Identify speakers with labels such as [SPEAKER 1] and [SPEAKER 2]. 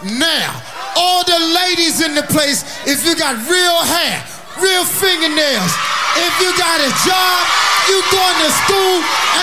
[SPEAKER 1] Now, all the ladies in the place, if you got real hair, real fingernails, if you got a job, you going to school,